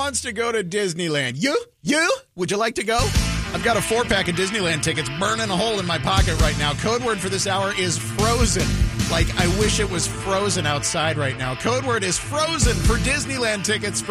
wants to go to Disneyland? You? Would you like to go? I've got a 4-pack of Disneyland tickets burning a hole in my pocket right now. Code word for this hour is frozen. Like, I wish it was frozen outside right now. Code word is frozen for Disneyland tickets.